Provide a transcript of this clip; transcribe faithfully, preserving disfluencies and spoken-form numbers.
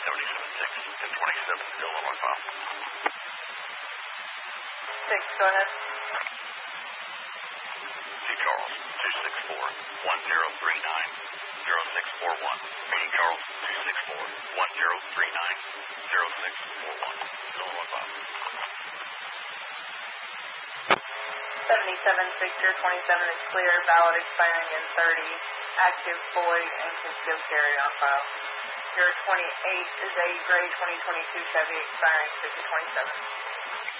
seventy-seven six and twenty-seven, still Illinois file. six, go ahead. C. Charles, two six four, one zero three nine, zero six four one. Meeting Charles, two six four, one zero three nine, zero six four one, still Illinois file. seventy-seven six twenty-seven is clear, valid expiring in thirty, active Floyd, and can still carry on file. Your twenty-eight is a gray twenty twenty-two Chevy expiring six twenty-seven.